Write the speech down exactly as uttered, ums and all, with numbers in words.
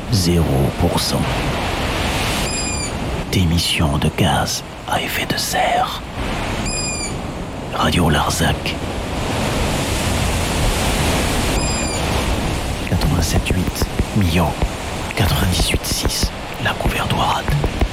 zéro pour cent d'émissions de gaz à effet de serre. Radio Larzac. quatre-vingt-sept virgule huit Millau. quatre-vingt-dix-huit virgule six La Couvertoirade.